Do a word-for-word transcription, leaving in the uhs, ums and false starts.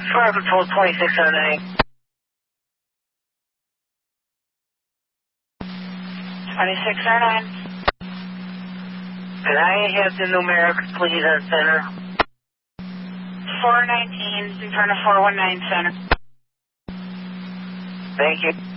Fire Patrol twenty-six oh nine. twenty-six oh nine. Can I have the numerics, please, on center? four nineteen in front of four one nine center. Thank you.